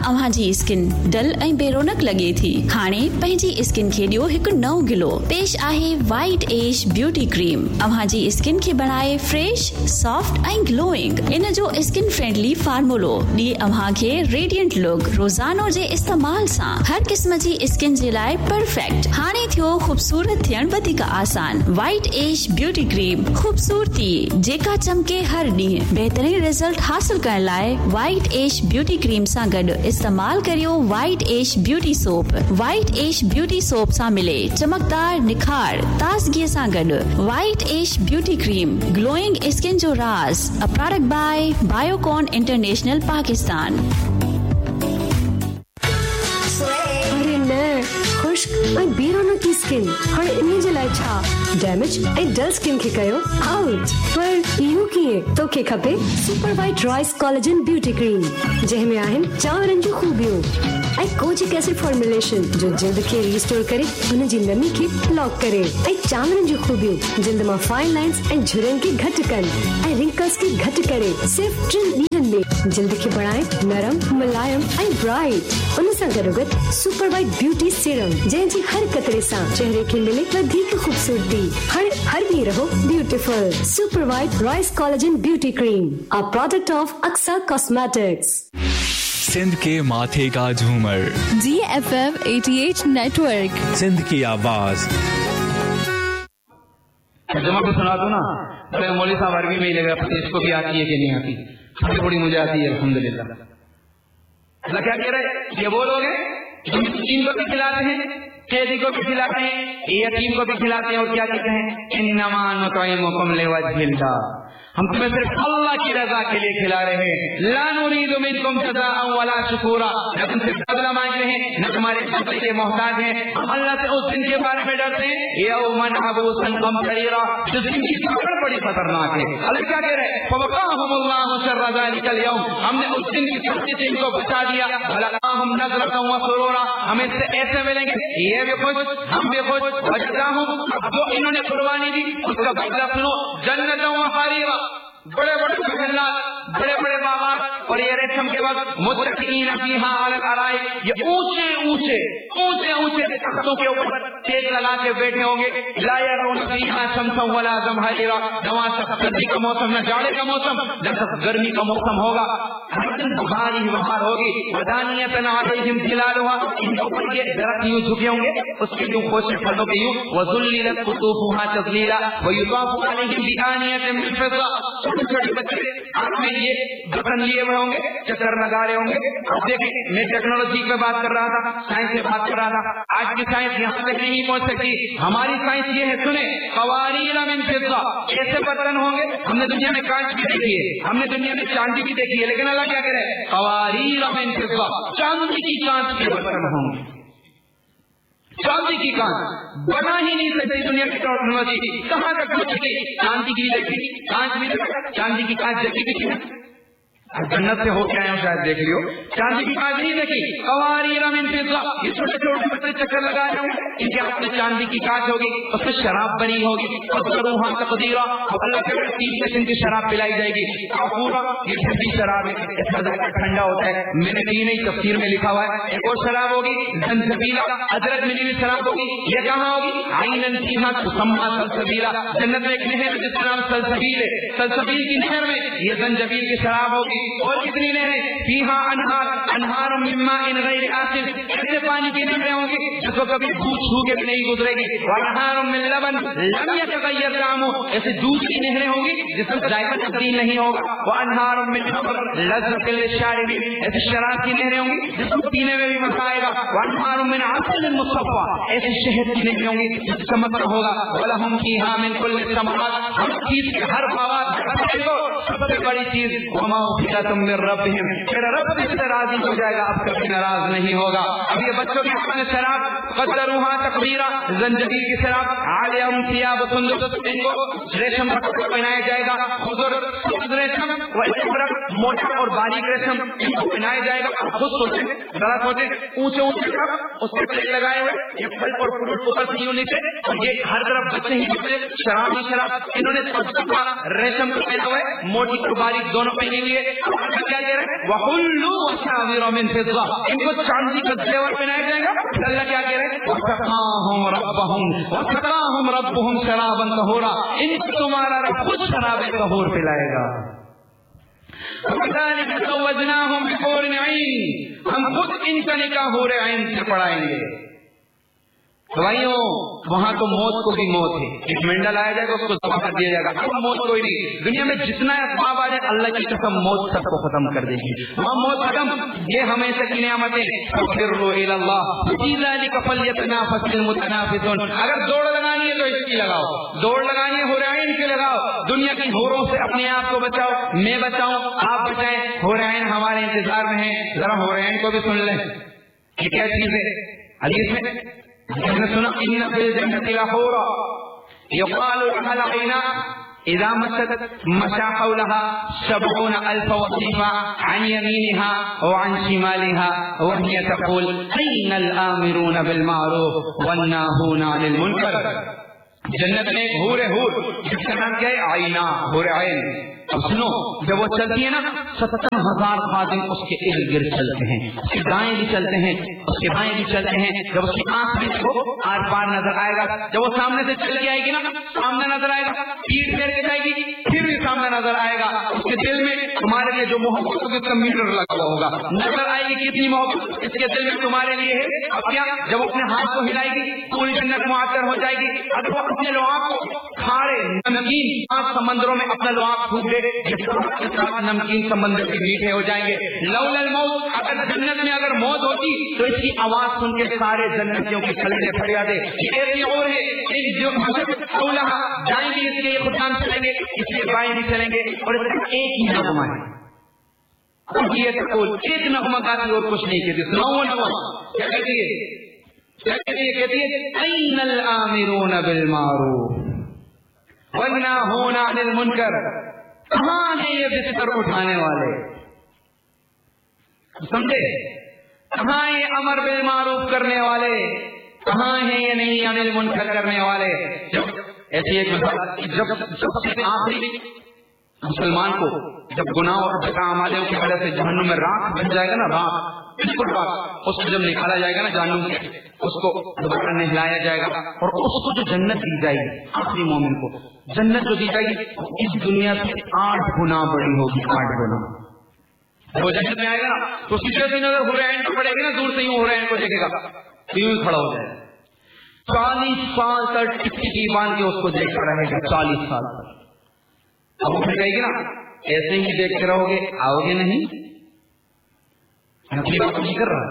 अव्हां जी skin dull ऐं बेरोनक लॻे थी? हाणे पंहिंजी स्किन खे ॾियो हिकु नओं ग्लो। पेश आहे वाइट एज ब्यूटी क्रीम। अव्हां जी स्किन खे बणाए फ्रेश, सॉफ्ट ऐं ग्लोइंग। इन जो स्किन फ्रेंडली फार्मूलो ॾिए अव्हां खे रेडिएंट लुक। रोज़ानो जे इस्तेमाल सां हर क़िस्म जी स्किन जे लाइ परफेक्ट। हाणे थियो ख़ूबसूरत थियण वधीक आसान। वाइट एज ब्यूटी क्रीम, ख़ूबसूरती जेका चमके हर ॾींहुं। बहितरीन रिजल्ट हासिल करण लाइ वाइट एज ब्यूटी क्रीम सां गॾु इस्तेमाल करियो white as beauty soap. White as beauty soap सां मिले चमकदार निखार, ताज़गीअ सां गॾु। White as beauty cream, glowing skin जो राज। A product bye Biocon international Pakistan. खुश्क ऐं बेरोनक की स्किन हाणे इन जे लाइ छा? डैमेज ऐं डल स्किन खे कयो आउट। पर इहो कीअं? तोखे खपे super white rice collagen beauty cream, जंहिंमें आहिनि चांवरनि जूं खूबियूं ऐं कोजिक एसिड फॉर्मुलेशन जो जिल्द खे रिस्टोर करे हुन जी नमी खे लॉक करे, ऐं चांवरनि जूं खूबियूं जिल्द मां फाइन लाइंस ऐं झुरियुनि खे घटि कनि ऐं रिंकल्स खे घटि करे। सिर्फ 3 ॾींहंनि में जिल्द खे बणाए नरम, मुलायम ऐं ब्राइट। उन सां गॾोगॾु सुपर वाइट ब्यूटी सीरम, जंहिंजी हर कतरे सां चेहरे खे मिले वधीक खूबसूरती। हाणे हर ॾींहुं रहो beautiful. Super white rice collagen beauty cream, a product of Aqsa cosmetics. Sindh के माथे का झूमर, GFM 88 नेटवर्क, सिंध की आवाज। जमा को सुना दो ना, तो मौलवी साहब अरबी में ही लगा, इसको भी आती है कि नहीं आती? थोड़ी थोड़ी मुझे आती है अल्हम्दुलिल्लाह। अल्लाह क्या कह रहे हैं? ये वो लोग हैं जो मिस्कीन को भी खिलाते हैं, कैदी को भी खिलाते हैं, यतीम को भी खिलाते हैं, और क्या कहते हैं? इन्नमा नुतइमुकुम लिवज्हिल्लाह, हम तुम्हें सिर्फ अल्लाह की रजा के लिए खिला रहे हैं। ला नुरीदु मिनकुम जज़ाअन वला शुकूरा, न तुमसे बदला मांग रहे हैं, न तुम्हारे बदले के मोहताज हैं। हम अल्लाह से उस दिन के बारे में डरते हैं, यौमन अबूसन कमतरीरा, जिस दिन की पकड़ बड़ी खतरनाक है। अल्लाह क्या कह रहे हैं? फवक़ाहुमुल्लाहु शर्रा ज़ालिकल यौम, हमने उस दिन की सख्ती से इनको बचा दिया। वलक़ाहुम नज़रतन व सुरूरा, हम इससे ऐसे मिलेंगे, ये भी खुश, हम भी खुश। वजज़ाहुम, जो इन्होंने कुर्बानी दी उसका बदला सुनो, जन्नतन व हरीरा, बड़े बड़े महलात, बड़े बड़े बागात, और ये रेशम के वक्त मुत्तकीन फीहा अलल अराइक, ये ऊंचे ऊंचे ऊंचे ऊंचे तख्तों के ऊपर तेज लगा के बैठे होंगे। ला यरौन फीहा शम्सन वला ज़महरीरा, न सर्दी का मौसम, न जाड़े का मौसम, न गर्मी का मौसम होगा। हर दिन बुखार ही बुखार होगी। वदानियतन अलैहिम ज़िलालुहा, इनके ऊपर ये दरख्त यूं झुके होंगे, उसके यूं खोशे फलों के यूं। वज़ुल्लिलत कुतूफुहा तज़लीला व युताफ़ु अलैहिम बिआनियतिन मिन फिज़्ज़ा, छोटे बच्चे हाथ में ये बटन लिए हुए होंगे, चक्कर लगा रहे होंगे। अब देखें, मैं टेक्नोलॉजी पे बात कर रहा था, साइंस से बात कर रहा था। आज की साइंस यहाँ तक नहीं पहुंच सकती। हमारी साइंस ये है, सुने, क़वारीर मिन फिज़्ज़ा, ऐसे बर्तन होंगे। हमने दुनिया में कांच भी देखी है, हमने दुनिया में चांदी भी देखी है, लेकिन अल्लाह क्या कह रहे हैं? क़वारीर मिन फिज़्ज़ा, चांदी की कांच के बर्तन होंगे। चांदी की कांच बना ही नहीं सकती दुनिया की टेक्नोलॉजी, कहाँ तक पहुंच गई? चांदी की देखी, कांच भी देखा, चांदी की कांच देखी थी ना? जन्नत से होके आए हो शायद, देख लियो। चांदी की कांच नहीं देखी, क़वारीर मिन फिज़्ज़ा, ये छोटे छोटे बच्चे चक्कर लगा रहे होंगे, इनके हाथ में चांदी की कांच होगी, उसमें शराब बनी होगी। क़द्दरूहा तक़दीरा, अल्लाह के 3 किस्म की शराब पिलाई जाएगी। काफूरा, ये ठंडी शराब है, इसका जायका ठंडा होता है, मैंने की नहीं, तफसीर में लिखा हुआ है। एक और शराब होगी ज़ंजबीला, अदरक मिली हुई शराब होगी। ये कहाँ होगी? आइनन फीहा तुसम्मा सलसबीला, जन्नत में एक नहर जिसका नाम सलसबील है, सलसबील की नहर में ये ज़ंजबील की शराब होगी। और कितनी नहरें? फीहा अनहार, अनहार मिम्मा इन गैर आसिन, ऐसे पानी की नहरें होंगी जिसको कभी दूध छू के भी नहीं गुजरेगी। अनहार मिन लबन लम यतगय्यर तामु, ऐसे दूध की नहरें होंगी जिसमें जायका तब्दील नहीं होगा। वो अनहार मिन खमर लज़्ज़तिल लिश्शारिबीन, ऐसी शराब की नहरें होंगी जिसको पीने में भी मजा आएगा। वो अनहार मिन असलिन मुसफ़्फ़ा, ऐसी शहद की नहरें होंगी जिसका मतलब होगा वलहुम फीहा मिन कुल्लि समरात, हर चीज के हर फवाद, सबसे बड़ी चीज वमा तुम रब्बिहिम, मेरा रब इससे राजी हो जाएगा, अब कभी नाराज नहीं होगा। अब ये बच्चों के हाथ में शराब, क़द्दरूहा तक़दीरा, ज़ंजबील की शराब, आलियहुम सियाब सुंदुस, इनको रेशम का कपड़ा पहनाया जाएगा। खुज़ुर रेशम व इस्तबरक़, मोटा और बारीक रेशम इनको पहनाया जाएगा। खुद सोचे, जरा सोचे, ऊंचे ऊंचे कप, उसके प्लेट लगाए हुए, ये फल और फ्रूट ऊपर से यूं नीचे, और ये हर तरफ बच्चे ही बच्चे, शराब ही शराब। इन्होंने रेशम जो पहना हुआ है मोटी और बारीक दोनों पहने हुए, क्या कह रहे हैं, वहुल्लू वसाविर मिन फिद्दा, इनको चांदी का जेवर पहनाया जाएगा। अल्लाह क्या कह रहे हैं, वसकाहुम रब्बुहुम शराबन तहूरा, इनको तुम्हारा रब खुद शराब तहूर पिलाएगा। हम खुद इनका निकाह हूर ऐन से पढ़ाएंगे। तो भाइयों वहां तो मौत को भी मौत है, एक मेंढा लाया जाएगा उसको दबा कर दिया जाएगा, अब मौत कोई नहीं। दुनिया में जितना असबाब आ जाए अल्लाह की कसम मौत सबको खत्म कर देगी, वहां मौत खत्म। ये हमेशा की नियामतें। अगर दौड़ लगानी है तो इसकी लगाओ, दौड़ लगानी है हुरैन की लगाओ, दुनिया की होरों से अपने आप को बचाओ, मैं बचाऊं आप बचाएं, हुरैन हमारे इंतजार में है। जरा हुरैन को भी सुन लें कि क्या चीज है। हदीस में हमने सुना इन्ना फिल जन्नति लहूरा युक़ालु लहा अलैना इज़ा मसत मशा हौलहा 70,000 वसीफ़ा अन यमीनिहा व अन शिमालिहा व हिय तक़ूल अय्नल आमिरूना बिल मारूफ वन नाहूना अनिल मुनकर। जन्नत में हूर हूर जिसका नाम क्या है, आईना, हूर आइन। अब सुनो, जब वो चलती है ना 70,000 खादिम उसके इर्द गिर्द चलते हैं, उसके दाएं भी चलते हैं, उसके बाएं भी चलते हैं। जब उसकी आंख भी देखो आर पार नजर आएगा, जब वो सामने से चल के आएगी ना सामने नजर आएगा, पीठ फेर के जाएगी फिर भी सामने नजर आएगा। उसके दिल में तुम्हारे लिए जो मोहब्बत होगी उसका मीटर लगा हुआ होगा, नजर आएगी कितनी मोहब्बत इसके दिल में तुम्हारे लिए है। अब क्या, जब अपने हाथ को हिलाएगी पूरी जन्नत मुआत्तर हो जाएगी। अगर वो अपने लुआब को खारे नमकीन 5 समंदरों में अपना लुआब फूक दे, नमकीन समंदर के मीठे हो जाएंगे। लौलल मौत, अगर जन्नत में अगर मौत होती तो इसकी आवाज सुन के सारे जन्नतियों की खलने फरियादे और है जो जाएंगे इसके खुदान चलेंगे, इसके बाएं भी चलेंगे और एक ही नगमा है, एक नगमा गाती और कुछ नहीं कहती। सुनाओ नगमा क्या कहती है, क्या कहती है, कहती है अय्नल आमिरूना बिल मारूफ वन नाहूना अनिल मुनकर। कहां है ये बिस्तर उठाने वाले, समझे, कहां ये अमर बिल मारूफ करने वाले, कहां है ये नहीं अनिल मुनकर करने वाले। जब ऐसी एक जब सबसे आखिरी मुसलमान को जब गुनाह और अमालियों की वजह से जहन्नुम में राख बन जाएगा ना, राख बिल्कुल राख, उसको जब निकाला जाएगा ना जहन्नुम से, उसको दोबारा नहलाया जाएगा और उसको जो जन्नत दी जाएगी आखिरी मोमिन को जन्नत जो दी जाएगी इस दुनिया से 8 गुना बड़ी होगी, 8 गुना। वो जन्नत में आएगा ना तो सीधे सीधे नजर हुरैन को पड़ेगी ना, दूर से यूं हुरैन को देखेगा तो यूं खड़ा हो जाएगा। 40 साल तक टिकटिकी बांध के उसको देखता रहेगा, 40 साल तक। अब वो फिर कहेगी ना ऐसे ही देखते रहोगे आओगे नहीं, नकली बात नहीं कर रहा,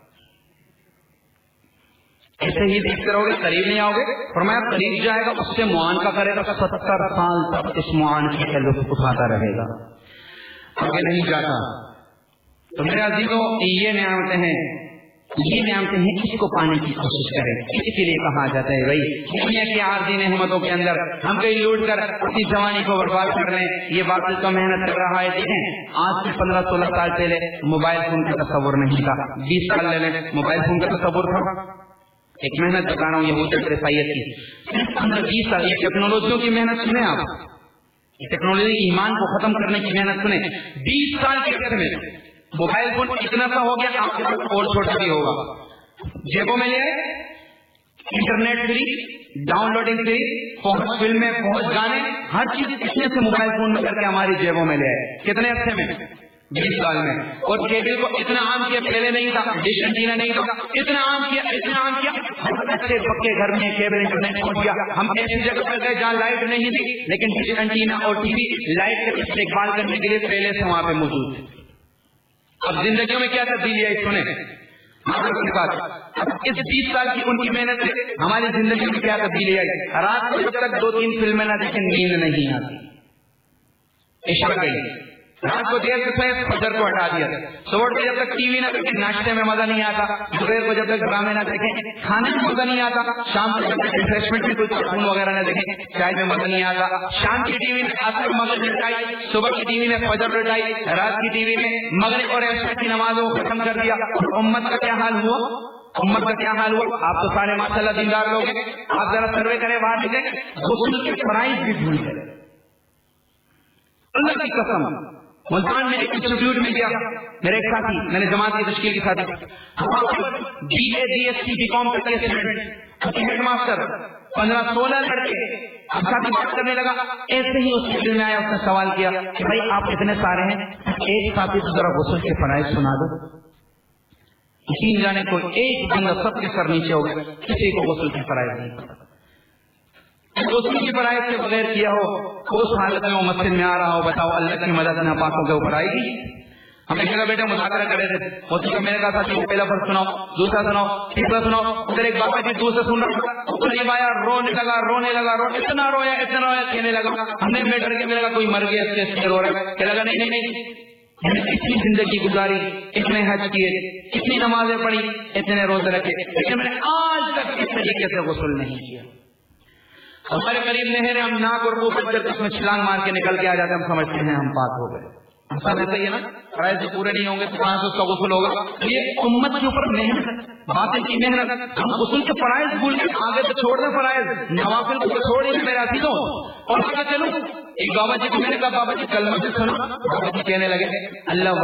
ऐसे ही देखते रहोगे करीब नहीं आओगे। फरमाया करीब जाएगा उससे मुआनका करेगा, 70 साल तक इस मुआनके का लुत्फ उठाता रहेगा, आगे नहीं जाता। तो मेरे अजीजों ये नियामतें हैं, ये नियामतें हैं, इसको पाने की कोशिश करें। इसके लिए कहा जाता है भाई दुनिया की आर्जी नेमतों के अंदर हम कहीं लूट कर अपनी जवानी को बर्बाद कर रहे हैं, ये बात तो मेहनत कर रहा है। देखें आज से 15-16 साल पहले मोबाइल फोन का तस्वुर नहीं था, 20 साल ले लें मोबाइल फोन का तस्वुर था। एक मेहनत बता रहा हूँ यहूद रफायत की, 15-20 साल ये टेक्नोलॉजियों की मेहनत सुने आप, टेक्नोलॉजी ईमान को खत्म करने की मेहनत सुने। 20 साल के अंदर में मोबाइल फोन इतना सा हो गया आपके पास और छोटा भी होगा, जेबों में ले आए, इंटरनेट फ्री, डाउनलोडिंग फ्री, पहुंच फिल्में, पहुंच गाने, हर चीज इतने से मोबाइल फोन में करके हमारी जेबों में ले आए। कितने अच्छे में 20 साल में। और केबल को इतना आम किया, पहले नहीं था, डिश एंटीना नहीं था, इतना आम किया, इतना आम किया, अच्छे पक्के घर में केबल इंटरनेट पहुंच गया। हम ऐसी जगह पर गए जहां लाइट नहीं थी, लेकिन डिश एंटीना और टीवी लाइट का इस्तेमाल करने के लिए पहले से वहां पे मौजूद थे। अब जिंदगियों में क्या तब्दीली आई सुने, इस 20 साल की उनकी मेहनत से हमारी जिंदगी में क्या तब्दीली आई। रात को जब तक 2-3 फिल्में ना देखें नींद नहीं आती, इशा गई, रात को देर से फजर को हटा दिया, सुबह को जब तक टीवी ना देखे नाश्ते में मजा नहीं आता, दोपहर को जब तक ड्रामे ना देखें खाने में मजा नहीं आता, शाम को जब तक रिफ्रेशमेंट में कोई कार्टून वगैरह ना देखें चाय में मजा नहीं आता, शाम की टीवी में असर मगरिब लटाई, सुबह की टीवी में फजर लटाई, रात की टीवी में मगरिब और इशा की नमाजों को खत्म कर दिया। उम्मत का क्या हाल हुआ, उम्मत का क्या हाल हुआ। आप तो सारे माशाल्लाह दीनदार लोग हैं, आप जरा सर्वे करें बाहर निकले, गुस्ल के प्राइस भी भूल गए। اللہ کی قسم ملتان میں ایک انسٹیٹیوٹ میں گیا، میرے ایک ساتھی، میں نے جماعت کی تشکیل کی ساتھی، BA DSc BCom کرتے اسٹوڈنٹ، ہیڈ ماسٹر 15-16 لڑکے، اب ساتھی بات کرنے لگا، ایسے ہی اس کے دل میں آیا، اس نے سوال کیا کہ بھائی آپ اتنے سارے ہیں، ایک ساتھی تو ذرا غسل کے فرائض سنا دو۔ یقین جانے کو ایک بندہ سب کے سر نیچے ہو گیا، کسی کو غسل کے فرائض نہیں پتا۔ غسل کی فرائض کے بغیر کیا ہو، اس حالت میں وہ مسجد میں آ رہا ہو، بتاؤ اللہ کی مدد ناپاکوں کے اوپر آئے گی؟ ہم ایک جگہ بیٹھے مذاکرہ کرے تھے، میں نے کہا تھا پہلا فرض سناؤ، دوسرا سناؤ، تیسرا سناؤ، ادھر ایک بابا جی دوسرا سن رہا، قریب آیا، رونے لگا، اتنا رویا کہنے لگا، ہم نے بیٹھ کے میرے کا کوئی مر گیا اس سے رو رہا ہے، کہ لگا نہیں میں نے اتنی زندگی گزاری، اتنے حج کیے، اتنی نمازیں پڑھی، اتنے روزے رکھے، لیکن میں نے آج تک اس طریقے سے غسل نہیں کیا۔ ہمارے قریب نہر ہے، ہم ناک اور منہ پر اس میں چھلانگ مار کے نکل کے آ جاتے ہیں، ہم سمجھتے ہیں ہم پاک ہو گئے۔ سب ایسا ہی ہے نا، فرائض پورے نہیں ہوں گے تو کہاں سے اس کا غسل ہوگا؟ یہ امت کے اوپر محنت، باطل کی محنت، ہم غسل کے فرائض بھول کے آگے تو چھوڑ دیں، فرائض نوافل کو چھوڑ دیں میرے عزیزوں، اور آگے چلو۔ ایک بابا جی کو میں نے کہا بابا جی کلمہ سے سنو، بابا جی کہنے لگے اللہ